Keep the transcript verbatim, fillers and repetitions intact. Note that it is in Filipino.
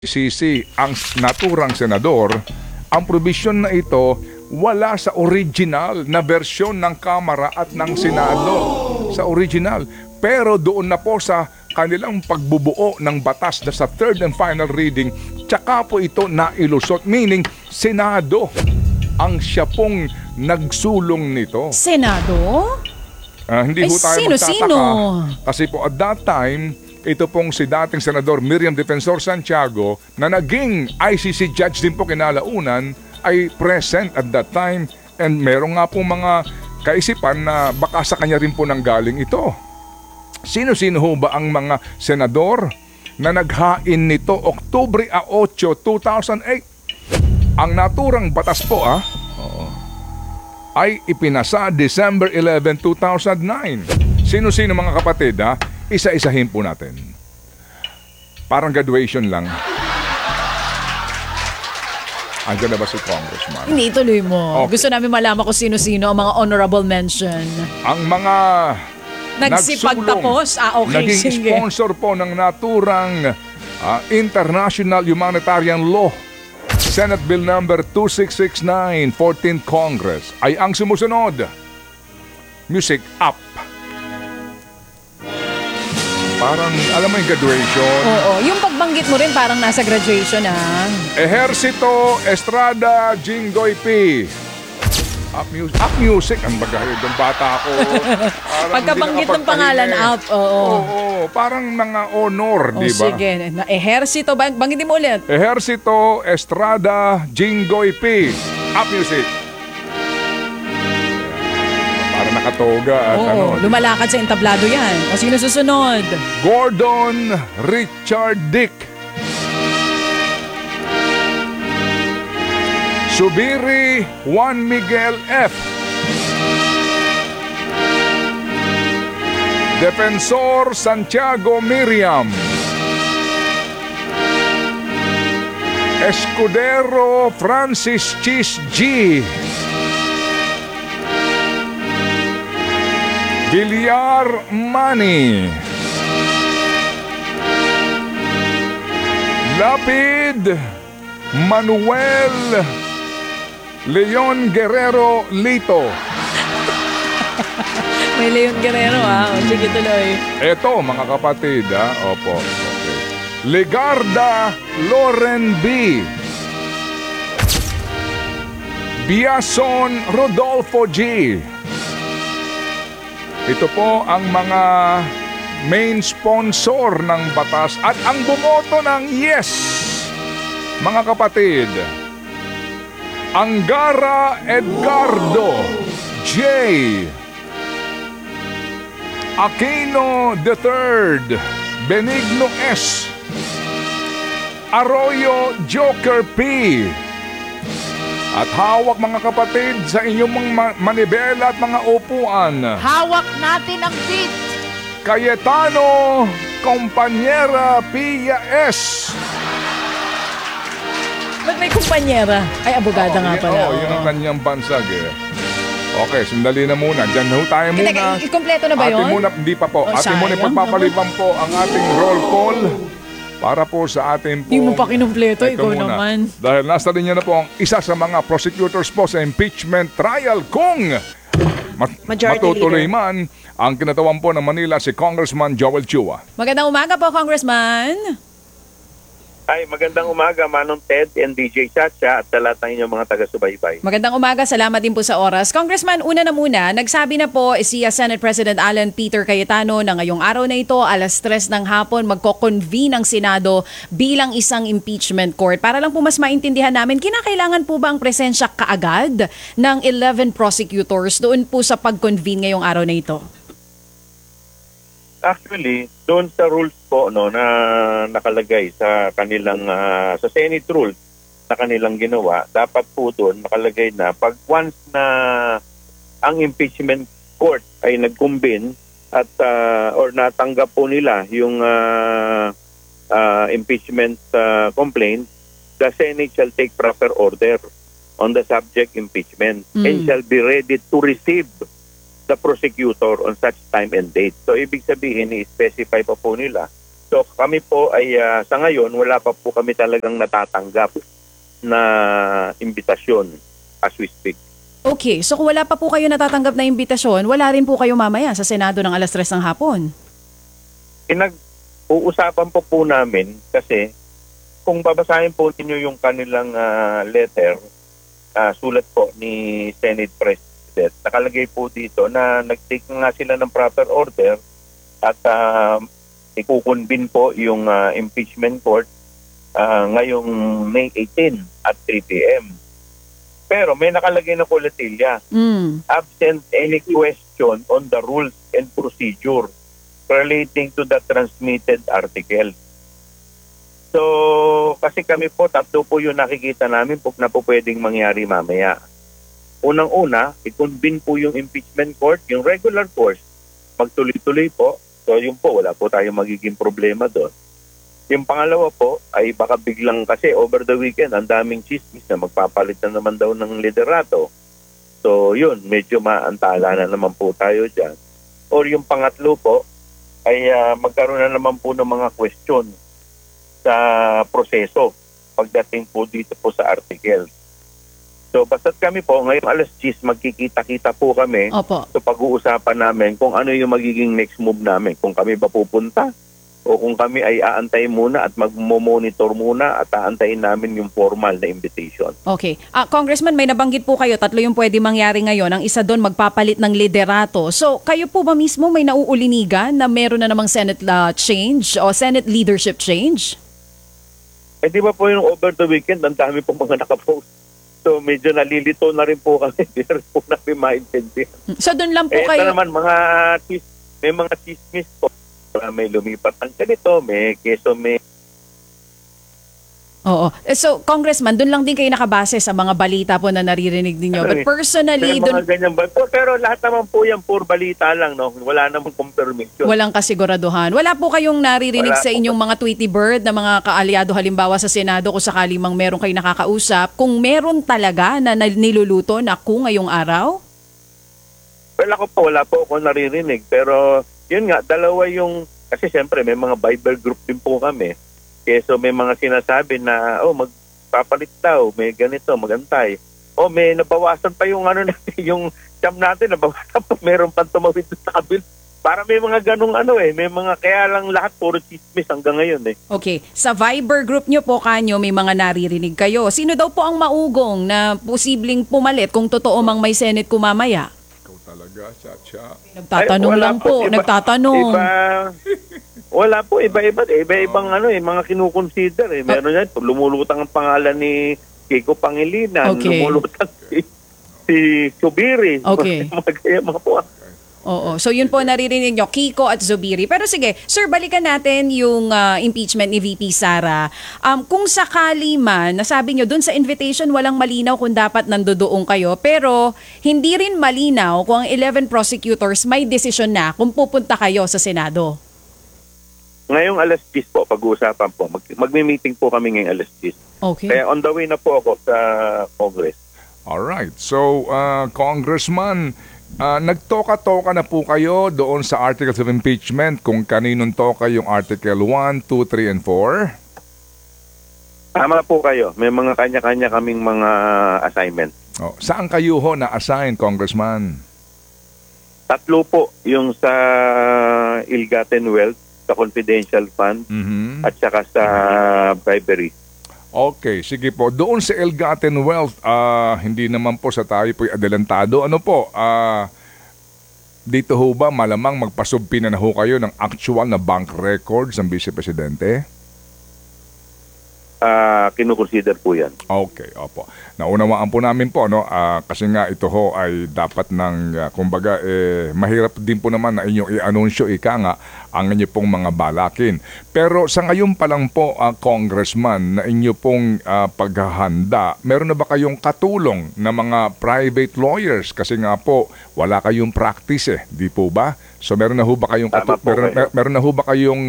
Sisi ang naturang senador, ang probisyon na ito wala sa original na bersyon ng Kamara at ng Senado. Sa original. Pero doon na po sa kanilang pagbubuo ng batas na sa third and final reading, tsaka po ito nailusot. Meaning, Senado ang siya pong nagsulong nito. Senado? Ah, hindi Ay, ho tayo sino, magtataka. sino? Kasi po at that time, ito pong si dating Senador Miriam Defensor Santiago na naging I C C judge din po kinalaunan ay present at that time, and meron nga po mga kaisipan na baka sa kanya rin po nanggaling ito. Sino-sino ho ba ang mga senador na naghain nito Oktubre eight, two thousand eight? Ang naturang batas po ah, oo, ay ipinasa December eleventh, two thousand nine. Sino-sino mga kapatid ha? Isa-isahin po natin. Parang graduation lang. Andiyan na ba si Congressman? Hindi, ituloy mo. Okay. Gusto namin malaman kung sino-sino ang mga honorable mention. Ang mga Nagsipagtapos? Ah, okay, naging sige. sponsor po ng naturang ah, International Humanitarian Law Senate Bill number two six six nine, fourteenth Congress ay ang sumusunod. Music up. Parang, alam mo yung graduation? Oo, yung pagbanggit mo rin parang nasa graduation ah. Ejercito Estrada Jinggoy P. Up music. Up music. Ang bagay ng bata ko. Parang Pagkabanggit hindi ng pangalan nakapagpahinga. up, oo. Oo, parang mga honor, O di ba? sige, na ehersito, bang, banggitin mo ulit. Ejercito Estrada Jinggoy P. Up music. Parang nakatoga at Oo, ano. lumalakad sa entablado yan. O sino susunod? Gordon Richard Dick. Subiri Juan Miguel F. Defensor Santiago Miriam. Escudero Francis Chis G. Villar Manny. Lapid Manuel Leon Guerrero Lito. May Leon Guerrero ah. O sige, tuloy. Eto mga kapatid ha. Opo. Okay. Legarda Loren B. Biason Rodolfo G. Ito po ang mga main sponsor ng batas at ang bumoto ng yes, mga kapatid. Angara Edgardo J. Aquino the third, Benigno S. Arroyo Joker P. At hawak mga kapatid sa inyong mga manibela at mga upuan. Hawak natin ang beat. Cayetano Compañera Pia S. Ba't may kumpanyera? Ay, abogada nga yun- pala. oh, yun ang kanyang bansag eh. Okay, sandali na muna. Diyan ho tayo Hindi, muna. i- ikumpleto na ba Atin yun? muna, hindi pa po. Oh, Atin muna sayang ipagpapaliban po ang ating roll call para po sa ating po. Hindi mo pa kinumpleto, Ito ikaw muna. naman. Dahil nasa linya na po ang isa sa mga prosecutors po sa impeachment trial kung mat- Majority matutuloy Leader. man ang kinatawan po ng Manila si Congressman Joel Chua. Magandang umaga po, Congressman. Ay, magandang umaga, Manong Ted and D J Chacha at sa lahat ng inyong mga taga-subaybay. Magandang umaga, salamat din po sa oras. Congressman, una na muna, nagsabi na po si Senate President Alan Peter Cayetano na ngayong araw na ito, alas tres ng hapon, magko-convene ang Senado bilang isang impeachment court. Para lang po mas maintindihan namin, kinakailangan po ba ang presensya kaagad ng eleven prosecutors doon po sa pag-convene ngayong araw na ito? Actually, doon sa rules po no na nakalagay sa kanilang ah, sa Senate rules na kanilang ginawa, dapat po doon nakalagay na pag once na ang impeachment court ay nag-convene at ah, or natanggap po nila yung ah, ah, impeachment ah, complaint, the Senate shall take proper order on the subject impeachment Mm. and shall be ready to receive the prosecutor on such time and date. So, ibig sabihin, i-specify pa po nila So kami po ay ah, sa ngayon wala pa po kami talagang natatanggap na imbitasyon as we speak. Okay, so kung wala pa po kayo natatanggap na imbitasyon, wala rin po kayo mamaya sa Senado ng alas tres ng hapon. Pinag-uusapan po po namin kasi kung babasahin po ninyo yung kanilang ah, letter, ah, sulat po ni Senate President, nakalagay po dito na nag-take nga sila ng proper order at uh, ikukunbin po yung ah, impeachment court ah, ngayong May eighteenth at three p.m. Pero may nakalagay na kuletilya, Mm. absent any question on the rules and procedure relating to the transmitted article. So, kasi kami po, tatlo po yung nakikita namin po na po pwedeng mangyari mamaya. Unang-una, i-convene po yung impeachment court, yung regular course, magtuloy-tuloy po. So, yun po, wala po tayong magiging problema doon. Yung pangalawa po, ay baka biglang kasi over the weekend, ang daming chismis na magpapalit na naman daw ng liderato. So, yun, medyo maantala na naman po tayo dyan. Or yung pangatlo po, ay uh, magkaroon na naman po ng mga question sa proseso pagdating po dito po sa article. So, basta't kami po, ngayong alas ten, magkikita-kita po kami. Opo. So, pag-uusapan namin kung ano yung magiging next move namin. Kung kami ba pupunta o kung kami ay aantayin muna at mag-monitor muna at aantayin namin yung formal na invitation. Okay. Ah, Congressman, may nabanggit po kayo, tatlo yung pwede mangyari ngayon. Ang isa doon, magpapalit ng liderato. So, kayo po ba mismo may nauulinigan na meron na namang Senate uh, change o Senate leadership change? Eh di ba po yung over the weekend, ang dami po mga nakapost. So medyo nalilito na rin po kami. Hindi na rin po namin maintindihan. So, doon lang po Eh ito kayo... naman, mga tis, may mga chismis po. May lumipat ng ganito, may keso, may... Oo. Eh, So, Congressman, doon lang din kayo nakabase sa mga balita po na naririnig ninyo. But May personally, mga doon ganyan ba? Pero, pero lahat naman po yan, pure balita lang, no? Wala namang confirmation. walang kasiguraduhan. Wala po kayong naririnig Wala sa po. inyong mga Tweety Bird na mga kaalyado halimbawa sa Senado kung sakali mang meron kayo nakakausap, kung meron talaga na nal- niluluto na kung ngayong araw? Well, ako po, wala po ako naririnig. Pero, yun nga, dalawa yung... Kasi siyempre, may mga Bible group din po kami. Kaya so may mga sinasabi na, oh, magpapalit daw, may ganito, magantay. Oh, may nabawasan pa yung ano natin, yung jam natin, nabawasan pa, meron pa tumawid sa kabil. Para may mga ganong ano eh, may mga, kaya lang lahat puro chismis hanggang ngayon eh. Okay. Sa Viber group nyo po kanyo, may mga naririnig kayo. Sino daw po ang maugong na posibleng pumalit kung totoo mang may Senate kumamaya? Ikaw talaga, Chacha. Nagtatanong Ay, wala lang po, po, iba- nagtatanong. Iba, wala po, iba-iba. Iba-ibang ano eh, mga kinukonsider eh. Meron yan, lumulutang ang pangalan ni Kiko Pangilinan, Okay. lumulutang si, si Subiri. Okay. Mga kaya mga po. Oo. So yun po naririnig nyo, Kiko at Zubiri. Pero sige, sir, balikan natin yung ah, impeachment ni V P Sara. Um, kung sakali man, nasabi nyo, dun sa invitation walang malinaw kung dapat nandodoon kayo. Pero hindi rin malinaw kung ang eleven prosecutors may desisyon na kung pupunta kayo sa Senado. Ngayong alas ten po, pag-uusapan po. Mag, magme-meeting po kami ngayong alas ten. Okay. Kaya on the way na po ako sa Congress. Alright. So, uh, Congressman, uh, nagtoka-toka na po kayo doon sa Articles of Impeachment kung kaninong toka yung Article one, two, three, and four? Tama po kayo. May mga kanya-kanya kaming mga assignment. Oh, saan kayo ho na-assign, Congressman? Tatlo po yung sa Ill-Gotten Wealth, sa Confidential Fund, Mhm. at saka sa bribery. Okay, sige po. Doon sa Ill-Gotten Wealth, ah, hindi naman po sa tayo po'y adelantado. Ano po, ah, dito ho ba malamang magpasubpi na na ho kayo ng actual na bank records ng Vice Presidente? Ah, kinukonsider po yan. Okay, opo. Naunawaan po namin po, no? Ah, kasi nga ito ho ay dapat ng, ah, kumbaga, eh, mahirap din po naman na inyong i-anunsyo, ika nga, ang inyo pong mga balakin. Pero sa ngayon pa lang po, ah, Congressman, na inyo pong ah, paghahanda, meron na ba kayong katulong na mga private lawyers? Kasi nga po, wala kayong practice eh, di po ba? So meron na ho ba kayong, Tama katu- po meron, kayo. mer- meron na ho ba kayong